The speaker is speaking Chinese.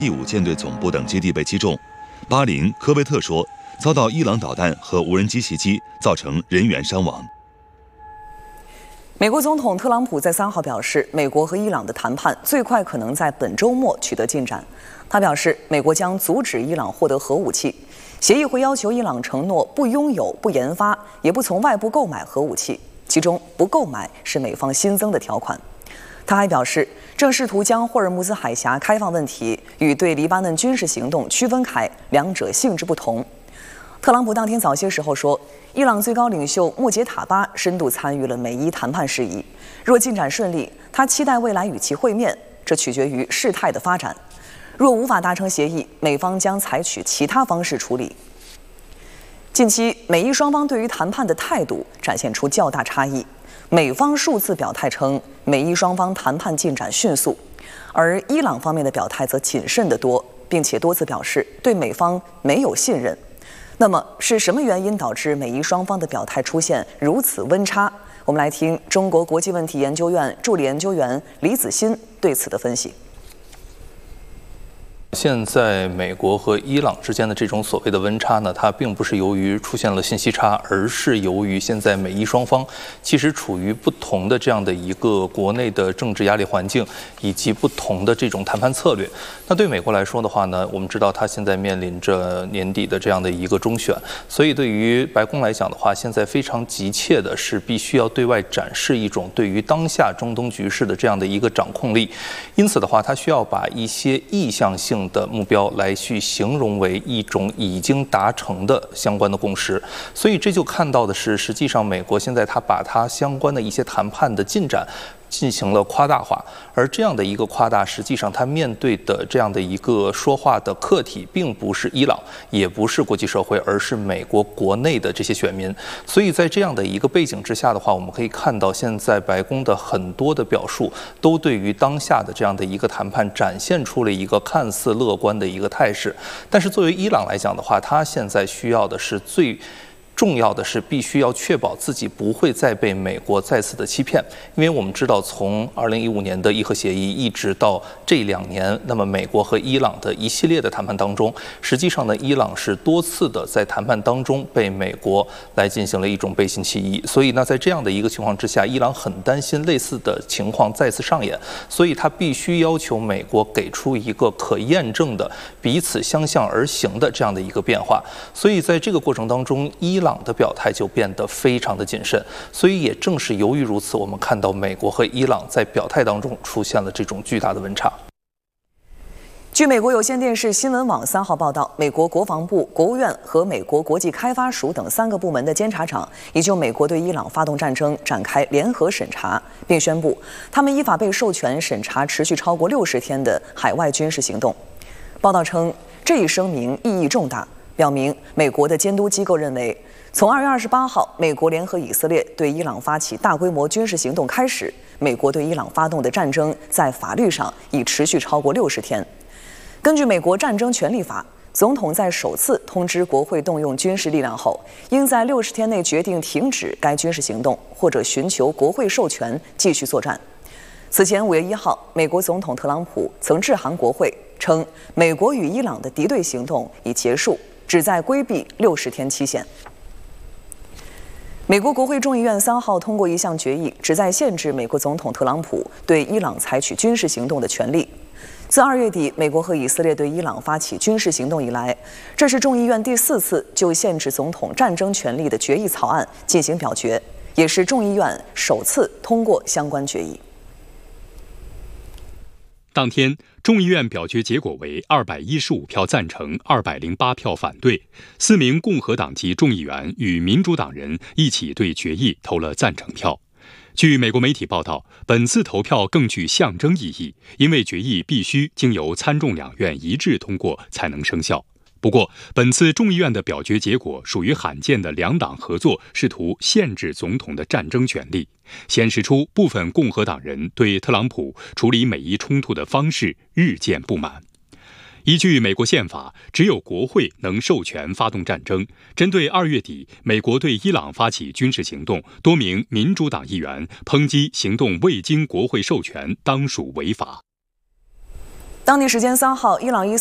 第5舰队总部等基地被击中。巴林科威特说，遭到伊朗导弹和无人机袭击，造成人员伤亡。 美国总统特朗普在3号表示，美国和伊朗的谈判最快可能在本周末取得进展。他表示，美国将阻止伊朗获得核武器，协议会要求伊朗承诺不拥有、不研发，也不从外部购买核武器，其中不购买是美方新增的条款。他还表示，正试图将霍尔木兹海峡开放问题与对黎巴嫩军事行动区分开，两者性质不同。特朗普当天早些时候说，伊朗最高领袖穆杰塔巴深度参与了美伊谈判事宜，若进展顺利，他期待未来与其会面，这取决于事态的发展。若无法达成协议，美方将采取其他方式处理。近期，美伊双方对于谈判的态度展现出较大差异。美方数次表态称，美伊双方谈判进展迅速，而伊朗方面的表态则谨慎得多，并且多次表示对美方没有信任。那么是什么原因导致美伊双方的表态出现如此温差？我们来听中国国际问题研究院助理研究员李子欣对此的分析。 现在美国和伊朗之间的这种所谓的温差呢，它并不是由于出现了信息差，而是由于现在美伊双方其实处于不同的这样的一个国内的政治压力环境，以及不同的这种谈判策略。那对美国来说的话呢，我们知道它现在面临着年底的这样的一个中选，所以对于白宫来讲的话，现在非常急切的是必须要对外展示一种对于当下中东局势的这样的一个掌控力。因此的话，它需要把一些意向性的目标来去形容为一种已经达成的相关的共识，所以这就看到的是，实际上美国现在它把它相关的一些谈判的进展进行了夸大化，而这样的一个夸大，实际上它面对的这样的一个说话的客体，并不是伊朗，也不是国际社会，而是美国国内的这些选民。所以在这样的一个背景之下的话，我们可以看到，现在白宫的很多的表述，都对于当下的这样的一个谈判展现出了一个看似乐观的一个态势。但是作为伊朗来讲的话，它现在需要的是最重要的是必须要确保自己不会再被美国再次的欺骗，因为我们知道从2015年的伊核协议一直到这2年，那么美国和伊朗的一系列的谈判当中，实际上呢，伊朗是多次的在谈判当中被美国来进行了一种背信弃义，所以呢，在这样的一个情况之下，伊朗很担心类似的情况再次上演，所以他必须要求美国给出一个可验证的彼此相向而行的这样的一个变化，所以在这个过程当中，伊朗的表态就变得非常的谨慎，所以也正是由于如此，我们看到美国和伊朗在表态当中出现了这种巨大的温差。 据美国有线电视新闻网3号报道，美国国防部、国务院和美国国际开发署等3个部门的监察长已就美国对伊朗发动战争展开联合审查，并宣布他们依法被授权审查持续超过60天的海外军事行动。报道称，这一声明意义重大，表明美国的监督机构认为，从2月28号美国联合以色列对伊朗发起大规模军事行动开始，美国对伊朗发动的战争在法律上已持续超过60天。根据美国战争权利法，总统在首次通知国会动用军事力量后，应在60天内决定停止该军事行动，或者寻求国会授权继续作战。此前5月1号，美国总统特朗普曾致函国会，称美国与伊朗的敌对行动已结束，旨在规避60天期限。美国国会众议院3号通过一项决议，旨在限制美国总统特朗普对伊朗采取军事行动的权利。自2月底美国和以色列对伊朗发起军事行动以来，这是众议院第4次就限制总统战争权利的决议草案进行表决，也是众议院首次通过相关决议。 当天，众议院表决结果为215票赞成，208票反对。4名共和党籍众议员与民主党人一起对决议投了赞成票。据美国媒体报道，本次投票更具象征意义，因为决议必须经由参众两院一致通过才能生效。不过，本次众议院的表决结果属于罕见的两党合作，试图限制总统的战争权利，显示出部分共和党人对特朗普处理美伊冲突的方式日渐不满。依据美国宪法，只有国会能授权发动战争。针对2月底美国对伊朗发起军事行动，多名民主党议员抨击行动未经国会授权，当属违法。 当地时间3号，伊朗